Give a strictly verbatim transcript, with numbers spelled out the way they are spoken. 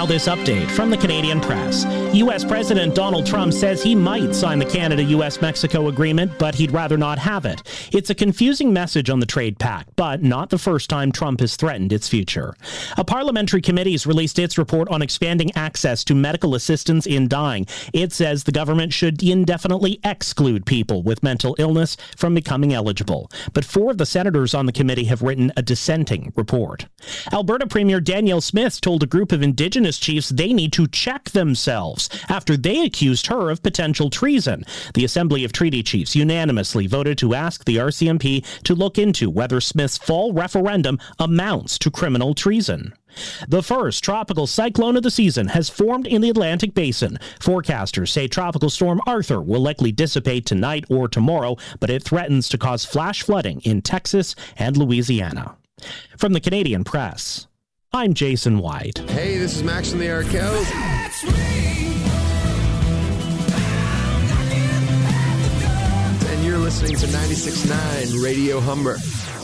Now this update from the Canadian Press. U S President Donald Trump says he might sign the Canada-U S Mexico agreement, but he'd rather not have it. It's a confusing message on the trade pact, but not the first time Trump has threatened its future. A parliamentary committee has released its report on expanding access to medical assistance in dying. It says the government should indefinitely exclude people with mental illness from becoming eligible. But four of the senators on the committee have written a dissenting report. Alberta Premier Danielle Smith told a group of Indigenous chiefs they need to check themselves after they accused her of potential treason. The Assembly of Treaty Chiefs unanimously voted to ask the R C M P to look into whether Smith's fall referendum amounts to criminal treason. The first tropical cyclone of the season has formed in the Atlantic Basin. Forecasters say Tropical Storm Arthur will likely dissipate tonight or tomorrow, but it threatens to cause flash flooding in Texas and Louisiana. From the Canadian Press, I'm Jason White. Hey, this is Max from the Arkells. And you're listening to ninety-six point nine Radio Humber.